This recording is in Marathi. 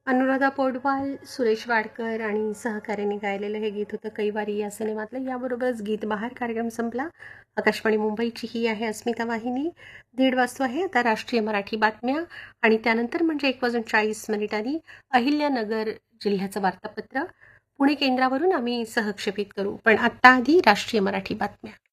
अनुराधा पौडवाल, सुरेश वाडकर आणि सहकार्याने गायलेलं हे गीत होतं कैवारी या सिनेमातलं. याबरोबरच गीत बहार कार्यक्रम संपला. आकाशवाणी मुंबईची ही आहे अस्मिता वाहिनी. 1:30 वाजता आहे आता राष्ट्रीय मराठी बातम्या आणि त्यानंतर म्हणजे 1:40 अहिल्यानगर जिल्ह्याचं वार्तापत्र पुणे केंद्रावरून आम्ही सहक्षेपित करू. पण आत्ता आधी राष्ट्रीय मराठी बातम्या.